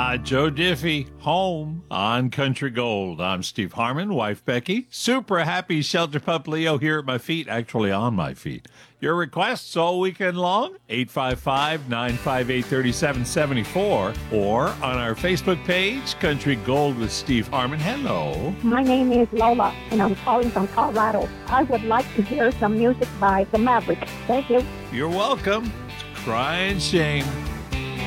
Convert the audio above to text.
Joe Diffie, home on Country Gold. I'm Steve Harmon, wife Becky. Super happy Shelter Pup Leo here at my feet, actually on my feet. Your requests all weekend long, 855-958-3774, or on our Facebook page, Country Gold with Steve Harmon. Hello. My name is Lola, and I'm calling from Colorado. I would like to hear some music by The Mavericks. Thank you. You're welcome. Crying shame.